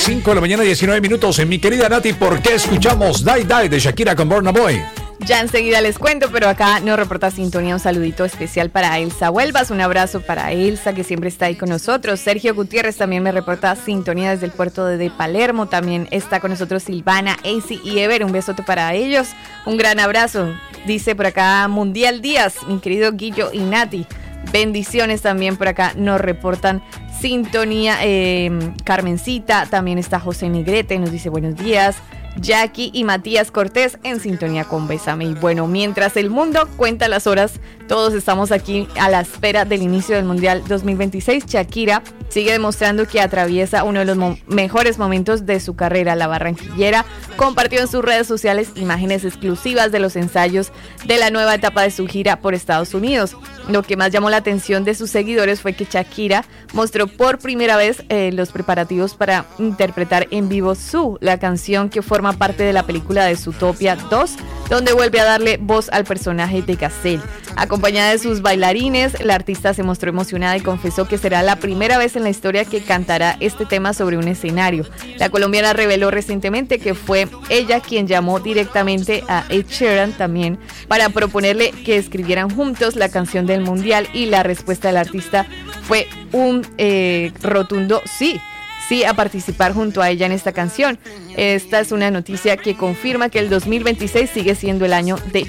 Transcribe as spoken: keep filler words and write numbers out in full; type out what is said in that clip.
cinco de la mañana, diecinueve minutos. En mi querida Nati, ¿por qué escuchamos Die Die de Shakira con Burna Boy? Ya enseguida les cuento, pero acá nos reporta sintonía un saludito especial para Elsa Huelvas. Un abrazo para Elsa, que siempre está ahí con nosotros. Sergio Gutiérrez también me reporta sintonía desde el puerto de, de Palermo. También está con nosotros Silvana, Acy y Ever. Un besote para ellos. Un gran abrazo. Dice por acá Mundial Díaz, mi querido Guillo y Nati. Bendiciones también por acá nos reportan sintonía. eh, Carmencita, también está José Negrete, nos dice buenos días. Jackie y Matías Cortés en sintonía con Bésame. Y bueno, mientras el mundo cuenta las horas, todos estamos aquí a la espera del inicio del Mundial dos mil veintiséis. Shakira sigue demostrando que atraviesa uno de los mo- mejores momentos de su carrera. La barranquillera compartió en sus redes sociales imágenes exclusivas de los ensayos de la nueva etapa de su gira por Estados Unidos. Lo que más llamó la atención de sus seguidores fue que Shakira mostró por primera vez eh, los preparativos para interpretar en vivo Su, la canción que forma parte de la película de Zootopia dos, donde vuelve a darle voz al personaje de Gazelle. Acompañada de sus bailarines, la artista se mostró emocionada y confesó que será la primera vez en la historia que cantará este tema sobre un escenario. La colombiana reveló recientemente que fue ella quien llamó directamente a Ed Sheeran también para proponerle que escribieran juntos la canción del Mundial, y la respuesta del artista fue un eh, rotundo sí. Sí, a participar junto a ella en esta canción. Esta es una noticia que confirma que el dos mil veintiséis sigue siendo el año de